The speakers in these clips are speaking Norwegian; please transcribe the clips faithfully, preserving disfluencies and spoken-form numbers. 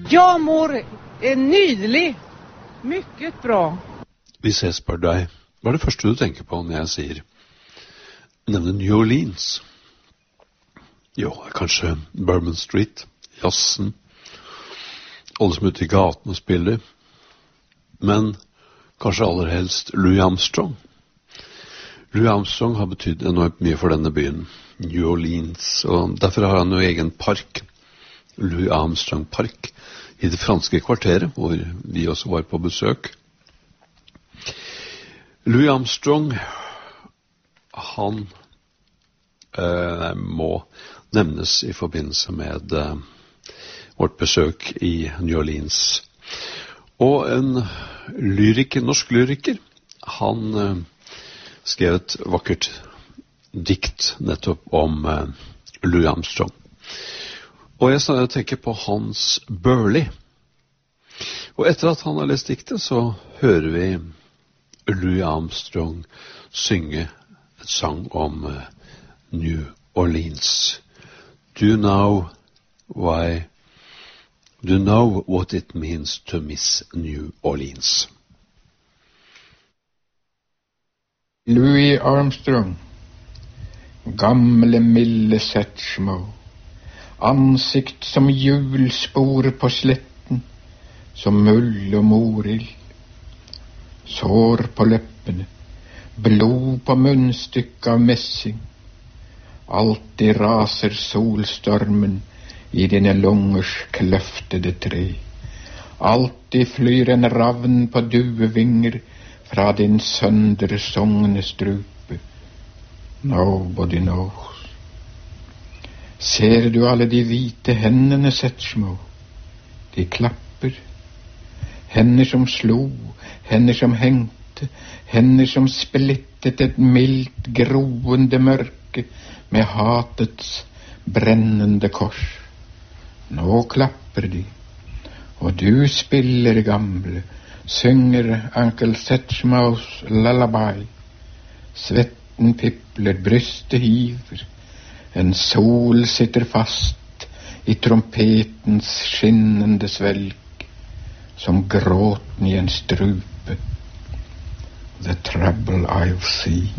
Jag mår eh, nydelig. Mycket bra. Hvis jeg spør deg, hva er det første du tenker på når jeg sier nevner New Orleans? Jo, kanskje Bourbon Street, jazzen, alle som er ute i gaten og spiller. Men kanskje aller helst Louis Armstrong. Louis Armstrong har betydd enormt mye for denne byen, New Orleans, og derfor har han jo egen park, Louis Armstrong Park, i det franske kvarteret, hvor vi også var på besøk. Louis Armstrong, han eh, må nevnes i forbindelse med eh, vårt besøk i New Orleans. Og en lyriker, norsk lyriker, han eh, skrev et vakkert dikt nettopp om eh, Louis Armstrong. Og jeg tenker på Hans Burley. Og etter at han har lest diktet, så hører vi Louis Armstrong synge et sang om uh, New Orleans. Do you know why? Do you know what it means to miss New Orleans? Louis Armstrong, gamle milde Satchmo, ansikt som julspor på sletten, som mull og morild, sår på leppene, blod på munnstykket av messing. Alltid raser solstormen i dine lungers kløftede tre. Alltid flyr en ravn på duevinger fra din søndersogne strupe. Nobody knows. Ser du alle de hvite hendene, Satchmo? De klapper. Hender som slo, hender som hengte, hender som splittet et mildt, groende mørke med hatets brennende kors. Nå klapper de, og du spiller, gamle, synger Uncle Satchmos lullaby. Svetten pipler, brystet hiver. En sol sitter fast i trompetens skinnende svelg, som gråten i en strupe. The trouble I've seen.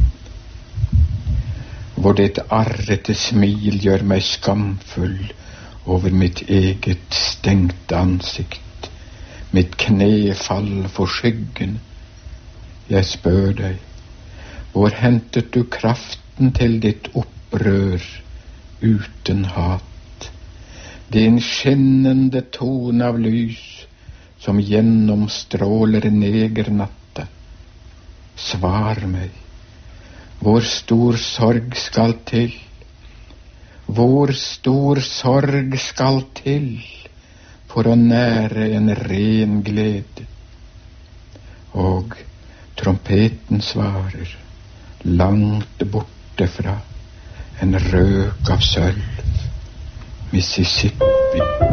Hvor ditt arrete smil gjør meg skamfull over mitt eget stengte ansikt, mitt knefall for skyggen. Jeg spør deg, hvor hentet du kraften til ditt opprør uten hat? Din skinnende tone av lys som gjennomstråler negernatta. Svar meg, hvor stor sorg skal til? Hvor stor sorg skal til for å nære en ren glede? Og trompeten svarer, langt borte fra en røk av sølv, Mississippi.